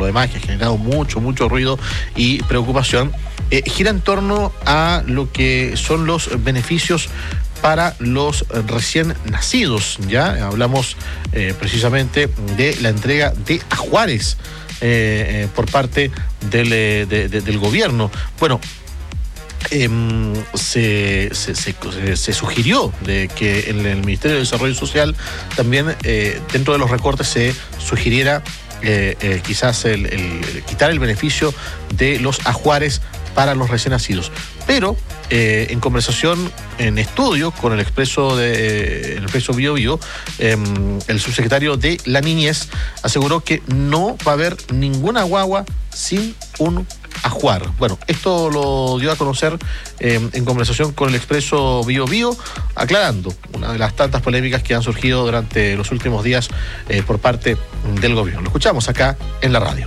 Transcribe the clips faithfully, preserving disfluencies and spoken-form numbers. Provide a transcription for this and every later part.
lo demás, que ha generado mucho, mucho ruido y preocupación, eh, gira en torno a lo que son los beneficios para los recién nacidos. Ya hablamos eh, precisamente de la entrega de ajuares eh, eh, por parte del, de, de, del gobierno. Bueno, eh, se, se, se, se sugirió de que en el Ministerio de Desarrollo Social también eh, dentro de los recortes se sugiriera eh, eh, quizás el, el, quitar el beneficio de los ajuares para los recién nacidos. Pero eh, en conversación, en estudio con el Expreso de el Expreso Bio Bio, eh, el subsecretario de la Niñez aseguró que no va a haber ninguna guagua sin un ajuar. Bueno, esto lo dio a conocer eh, en conversación con el Expreso Bio Bio, aclarando una de las tantas polémicas que han surgido durante los últimos días eh, por parte del gobierno. Lo escuchamos acá en la radio.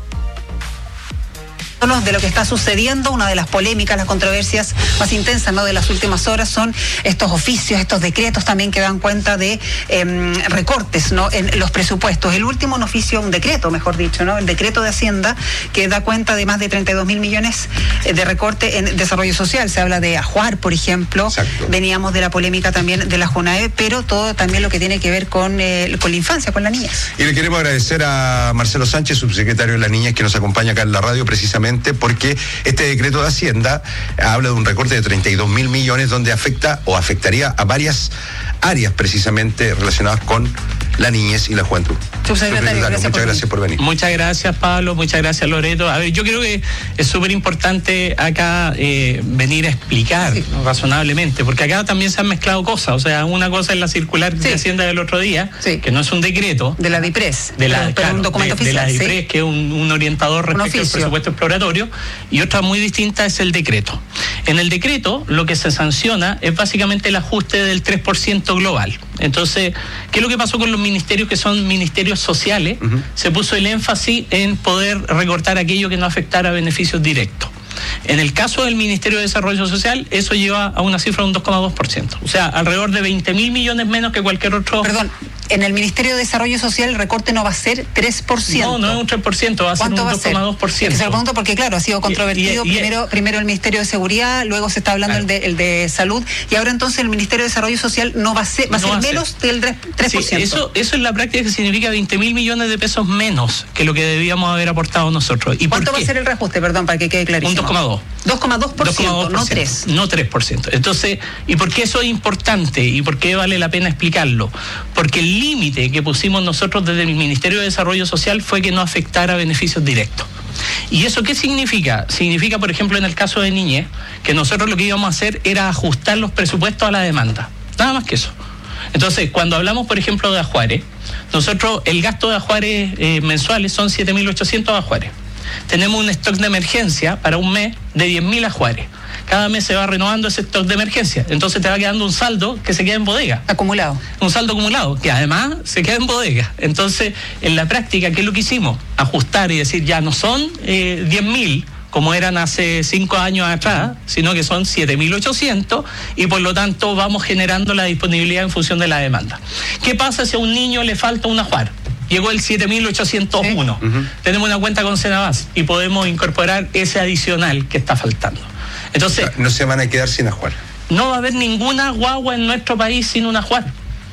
De lo que está sucediendo, una de las polémicas, las controversias más intensas, ¿no?, de las últimas horas son estos oficios, estos decretos también que dan cuenta de eh, recortes, ¿no?, en los presupuestos. El último, un oficio, un decreto, mejor dicho, ¿no?, el decreto de Hacienda, que da cuenta de más de treinta y dos mil millones de recorte en desarrollo social. Se habla de ajuar, por ejemplo. Exacto. Veníamos de la polémica también de la JUNAE, pero todo también lo que tiene que ver con, eh, con la infancia, con la niñez. Y le queremos agradecer a Marcelo Sánchez, subsecretario de la Niñez, que nos acompaña acá en la radio precisamente porque este decreto de Hacienda habla de un recorte de treinta y dos mil millones donde afecta o afectaría a varias áreas precisamente relacionadas con la niñez y la juventud. Subsecretario, gracias muchas por gracias por venir. Muchas gracias, Pablo, muchas gracias, Loreto. A ver, yo creo que es súper importante acá eh, venir a explicar, sí, ¿no?, razonablemente, porque acá también se han mezclado cosas. O sea, una cosa es la circular, sí, de Hacienda del otro día, sí, que no es un decreto. De la DIPRES. De la, pero, claro, pero un documento de, oficial. De la DIPRES, ¿sí?, que es un, un orientador respecto un al presupuesto exploratorio, y otra muy distinta es el decreto. En el decreto, lo que se sanciona es básicamente el ajuste del tres por ciento global. Entonces, ¿qué es lo que pasó con los ministerios que son ministerios sociales? Uh-huh. Se puso el énfasis en poder recortar aquello que no afectara a beneficios directos. En el caso del Ministerio de Desarrollo Social, eso lleva a una cifra de un dos coma dos por ciento. O sea, alrededor de veinte mil millones menos que cualquier otro. Perdón, en el Ministerio de Desarrollo Social el recorte no va a ser tres por ciento. No, no es un tres por ciento, va a ser un dos coma dos por ciento. Se lo pregunto porque, claro, ha sido controvertido. Y, y, y, primero, primero el Ministerio de Seguridad, luego se está hablando claro. el, de, el de Salud, y ahora entonces el Ministerio de Desarrollo Social no va a ser, va a no ser va menos ser. del tres por ciento. Sí, eso, eso en la práctica significa veinte mil millones de pesos menos que lo que debíamos haber aportado nosotros. ¿Y cuánto va a ser el reajuste, perdón, para que quede clarísimo? Un dos coma dos. dos coma dos por ciento, no tres. No tres por ciento. Entonces, ¿y por qué eso es importante? ¿Y por qué vale la pena explicarlo? Porque el límite que pusimos nosotros desde el Ministerio de Desarrollo Social fue que no afectara beneficios directos. ¿Y eso qué significa? Significa, por ejemplo, en el caso de niñez, que nosotros lo que íbamos a hacer era ajustar los presupuestos a la demanda. Nada más que eso. Entonces, cuando hablamos, por ejemplo, de ajuares, nosotros, el gasto de ajuares eh, mensuales son siete mil ochocientos ajuares. Tenemos un stock de emergencia para un mes de diez mil ajuares. Cada mes se va renovando ese stock de emergencia. Entonces te va quedando un saldo que se queda en bodega. Acumulado. Un saldo acumulado, que además se queda en bodega. Entonces, en la práctica, ¿qué es lo que hicimos? Ajustar y decir, ya no son eh, diez mil, como eran hace cinco años atrás, sino que son siete mil ochocientos, y por lo tanto vamos generando la disponibilidad en función de la demanda. ¿Qué pasa si a un niño le falta un ajuar? Llegó el siete mil ochocientos uno. Sí. Uh-huh. Tenemos una cuenta con Senabas y podemos incorporar ese adicional que está faltando. Entonces, no, no se van a quedar sin ajuar. No va a haber ninguna guagua en nuestro país sin un ajuar.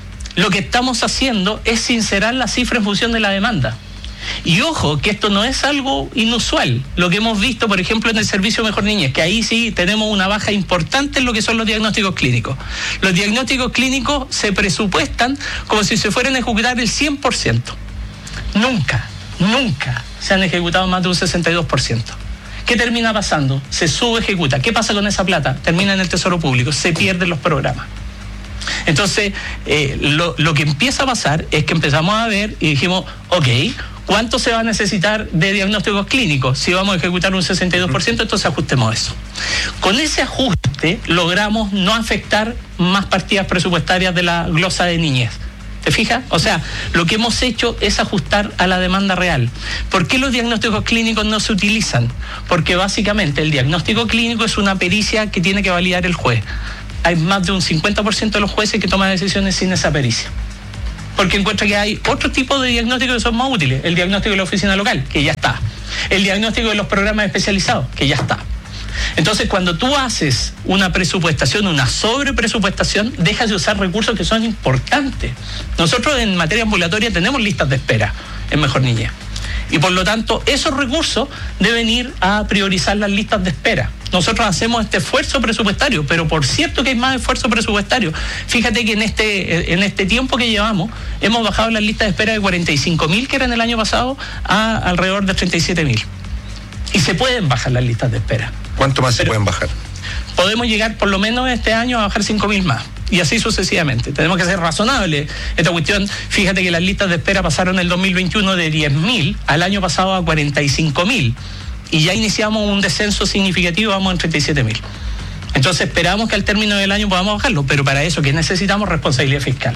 Lo que estamos haciendo es sincerar la cifra en función de la demanda. Y ojo, que esto no es algo inusual. Lo que hemos visto, por ejemplo, en el Servicio Mejor Niñez, que ahí sí tenemos una baja importante en lo que son los diagnósticos clínicos. Los diagnósticos clínicos se presupuestan como si se fueran a ejecutar el cien por ciento. Nunca, nunca se han ejecutado más de un sesenta y dos por ciento. ¿Qué termina pasando? Se subejecuta. ¿Qué pasa con esa plata? Termina en el Tesoro Público, se pierden los programas. Entonces, eh, lo, lo que empieza a pasar es que empezamos a ver y dijimos, ok, ¿cuánto se va a necesitar de diagnósticos clínicos? Si vamos a ejecutar un sesenta y dos por ciento, entonces ajustemos eso. Con ese ajuste logramos no afectar más partidas presupuestarias de la glosa de niñez. ¿Te fijas? O sea, lo que hemos hecho es ajustar a la demanda real. ¿Por qué los diagnósticos clínicos no se utilizan? Porque básicamente el diagnóstico clínico es una pericia que tiene que validar el juez. Hay más de un cincuenta por ciento de los jueces que toman decisiones sin esa pericia. Porque encuentra que hay otro tipo de diagnósticos que son más útiles. El diagnóstico de la oficina local, que ya está. El diagnóstico de los programas especializados, que ya está. Entonces, cuando tú haces una presupuestación, una sobrepresupuestación, dejas de usar recursos que son importantes. Nosotros en materia ambulatoria tenemos listas de espera en Mejor Niñez. Y por lo tanto, esos recursos deben ir a priorizar las listas de espera. Nosotros hacemos este esfuerzo presupuestario, pero por cierto que hay más esfuerzo presupuestario. Fíjate que en este, en este tiempo que llevamos, hemos bajado las listas de espera de cuarenta y cinco mil, que eran el año pasado, a alrededor de treinta y siete mil. Y se pueden bajar las listas de espera. ¿Cuánto más pero se pueden bajar? Podemos llegar por lo menos este año a bajar cinco mil más. Y así sucesivamente. Tenemos que ser razonables. Esta cuestión, fíjate que las listas de espera pasaron en el dos mil veintiuno de diez mil al año pasado a cuarenta y cinco mil. Y ya iniciamos un descenso significativo, vamos en treinta y siete mil. Entonces esperamos que al término del año podamos bajarlo, pero para eso, ¿qué necesitamos? Responsabilidad fiscal.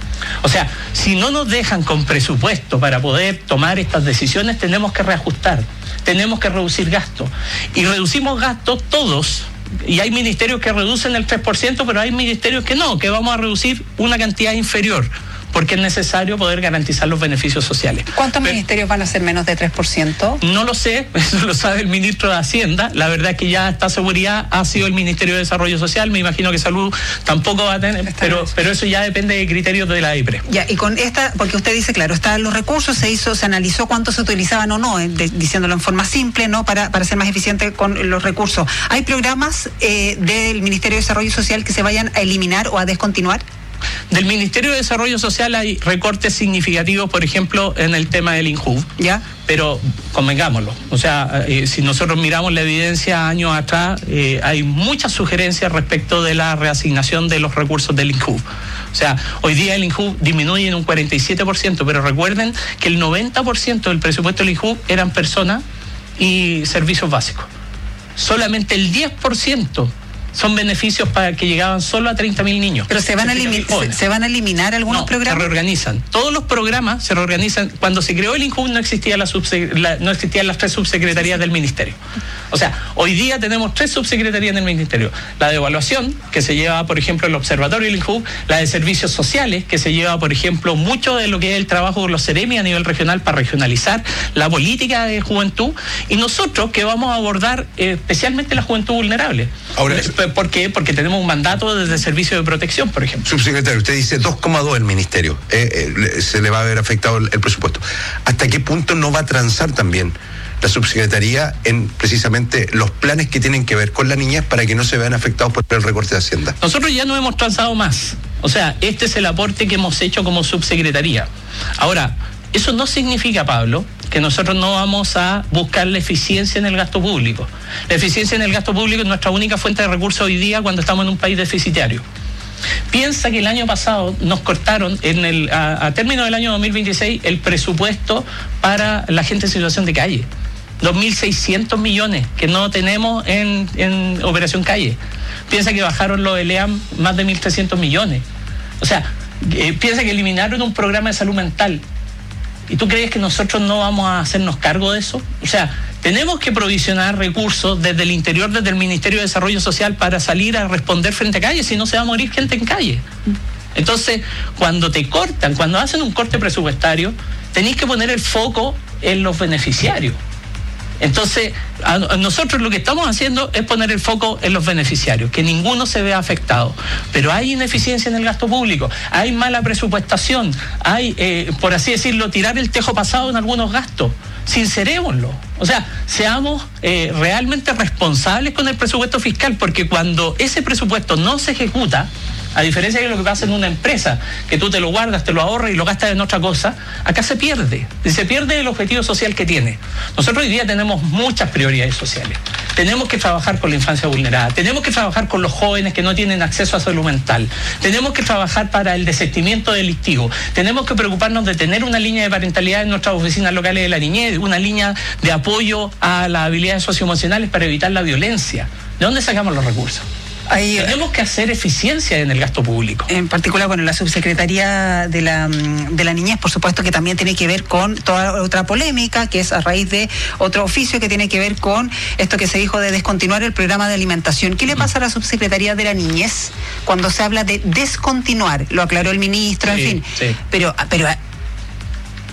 O sea, si no nos dejan con presupuesto para poder tomar estas decisiones, tenemos que reajustar, tenemos que reducir gastos. Y reducimos gastos todos. Y hay ministerios que reducen el tres por ciento, pero hay ministerios que no, que vamos a reducir una cantidad inferior, porque es necesario poder garantizar los beneficios sociales. ¿Cuántos pero, ministerios van a ser menos de tres por ciento? No lo sé, eso lo sabe el ministro de Hacienda. La verdad es que ya esta seguridad ha sido el Ministerio de Desarrollo Social. Me imagino que Salud tampoco va a tener, pero, pero eso ya depende de criterios de la I P R E. Ya, y con esta, porque usted dice, claro, están los recursos, se hizo, se analizó cuántos se utilizaban o no, de, diciéndolo en forma simple, ¿no? Para, para ser más eficiente con los recursos. ¿Hay programas eh, del Ministerio de Desarrollo Social que se vayan a eliminar o a descontinuar? Del Ministerio de Desarrollo Social hay recortes significativos, por ejemplo, en el tema del INJUV, ¿ya? Pero convengámoslo, o sea, eh, si nosotros miramos la evidencia años atrás, eh, hay muchas sugerencias respecto de la reasignación de los recursos del INJUV. O sea, hoy día el INJUV disminuye en un cuarenta y siete por ciento, pero recuerden que el noventa por ciento del presupuesto del INJUV eran personas y servicios básicos. Solamente el diez por ciento son beneficios para que llegaban solo a treinta mil niños. Pero se van, a se, se van a eliminar algunos no, programas. Se reorganizan. Todos los programas se reorganizan. Cuando se creó el INJUV no existía la subse, la, no existían las tres subsecretarías del ministerio. O sea, hoy día tenemos tres subsecretarías del ministerio. La de evaluación, que se lleva, por ejemplo, el observatorio del INJUV, la de servicios sociales, que se lleva, por ejemplo, mucho de lo que es el trabajo con los CEREMI a nivel regional para regionalizar la política de juventud, y nosotros que vamos a abordar eh, especialmente la juventud vulnerable. Ahora, ¿por qué? Porque tenemos un mandato desde el servicio de protección, por ejemplo. Subsecretario, usted dice dos coma dos el ministerio, eh, eh, se le va a ver afectado el, el presupuesto. ¿Hasta qué punto no va a transar también la subsecretaría en precisamente los planes que tienen que ver con la niñez para que no se vean afectados por el recorte de Hacienda? Nosotros ya no hemos transado más. O sea, este es el aporte que hemos hecho como subsecretaría. Ahora, eso no significa, Pablo, que nosotros no vamos a buscar la eficiencia en el gasto público. La eficiencia en el gasto público es nuestra única fuente de recursos hoy día cuando estamos en un país deficitario. Piensa que el año pasado nos cortaron, en el, a, a término del año dos mil veintiséis, el presupuesto para la gente en situación de calle. dos mil seiscientos millones que no tenemos en, en Operación Calle. Piensa que bajaron los L E A M más de mil trescientos millones. O sea, eh, piensa que eliminaron un programa de salud mental. ¿Y tú crees que nosotros no vamos a hacernos cargo de eso? O sea, tenemos que provisionar recursos desde el interior, desde el Ministerio de Desarrollo Social, para salir a responder frente a calle, si no se va a morir gente en calle. Entonces, cuando te cortan, cuando hacen un corte presupuestario, tenéis que poner el foco en los beneficiarios. Entonces, a, a nosotros lo que estamos haciendo es poner el foco en los beneficiarios, que ninguno se vea afectado. Pero hay ineficiencia en el gasto público, hay mala presupuestación, hay, eh, por así decirlo, tirar el tejo pasado en algunos gastos. Sincerémoslo. O sea, seamos eh, realmente responsables con el presupuesto fiscal, porque cuando ese presupuesto no se ejecuta, a diferencia de lo que pasa en una empresa, que tú te lo guardas, te lo ahorras y lo gastas en otra cosa, acá se pierde. Y se pierde el objetivo social que tiene. Nosotros hoy día tenemos muchas prioridades sociales. Tenemos que trabajar con la infancia vulnerada, tenemos que trabajar con los jóvenes que no tienen acceso a salud mental, tenemos que trabajar para el desistimiento delictivo, tenemos que preocuparnos de tener una línea de parentalidad en nuestras oficinas locales de la niñez, una línea de apoyo a las habilidades socioemocionales para evitar la violencia. ¿De dónde sacamos los recursos? Ahí, tenemos que hacer eficiencia en el gasto público. En particular, bueno, la subsecretaría de la, de la niñez, por supuesto que también tiene que ver con toda otra polémica, que es a raíz de otro oficio que tiene que ver con esto que se dijo de descontinuar el programa de alimentación. ¿Qué le pasa a la subsecretaría de la niñez cuando se habla de descontinuar? Lo aclaró el ministro, sí, en fin. Sí. Pero, pero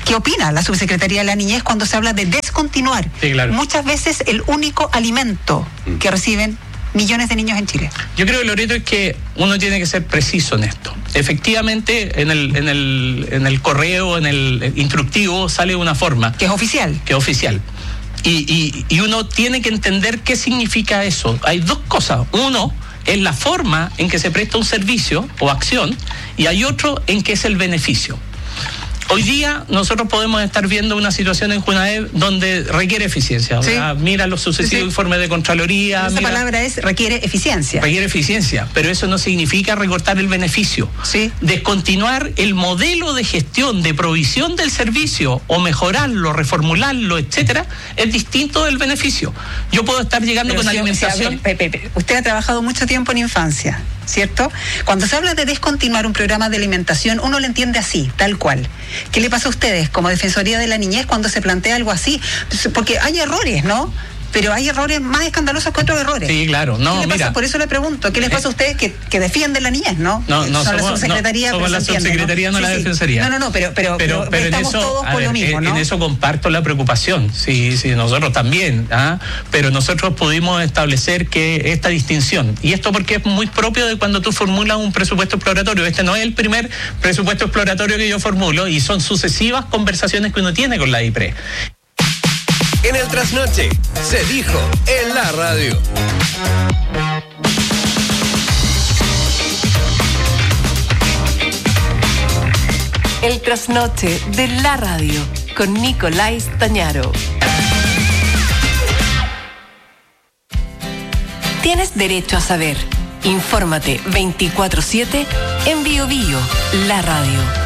¿qué opina la Subsecretaría de la Niñez cuando se habla de descontinuar sí, claro. muchas veces el único alimento que reciben millones de niños en Chile? Yo creo, Loreto, es que uno tiene que ser preciso en esto. Efectivamente, en el, en el, en el correo, en el instructivo, sale una forma. Que es oficial. Que es oficial. Y, y, y uno tiene que entender qué significa eso. Hay dos cosas. Uno es la forma en que se presta un servicio o acción, y hay otro en que es el beneficio. Hoy día nosotros podemos estar viendo una situación en Junaed donde requiere eficiencia. Sí. O sea, mira los sucesivos sí, sí. informes de Contraloría. Esa mira, palabra es requiere eficiencia. Requiere eficiencia, pero eso no significa recortar el beneficio. Sí. Descontinuar el modelo de gestión, de provisión del servicio, o mejorarlo, reformularlo, etcétera, es distinto del beneficio. Yo puedo estar llegando pero con si, alimentación. O sea, Pepe, Pepe, usted ha trabajado mucho tiempo en infancia, ¿cierto? Cuando se habla de descontinuar un programa de alimentación, uno lo entiende así, tal cual. ¿Qué le pasa a ustedes como Defensoría de la Niñez cuando se plantea algo así? Porque hay errores, ¿no? Pero hay errores más escandalosos que otros errores. Sí, claro. No, ¿Qué le pasa? mira, Por eso le pregunto, ¿qué les pasa a ustedes que, que defienden la niñez, no? No, no, son somos, la subsecretaría, no, somos la subsecretaría, no, no sí, la defensoría. No, no, no, pero, pero, pero, pero, pero estamos en eso, todos por ver, lo mismo, ¿no? En eso comparto la preocupación, sí, sí, nosotros también, ¿ah? Pero nosotros pudimos establecer que esta distinción, y esto porque es muy propio de cuando tú formulas un presupuesto exploratorio. Este no es el primer presupuesto exploratorio que yo formulo, y son sucesivas conversaciones que uno tiene con la I P R E. En el Trasnoche se dijo en la radio. El Trasnoche de la radio con Nicolás Tañaro. Tienes derecho a saber. Infórmate veinticuatro siete en Bio Bio, la radio.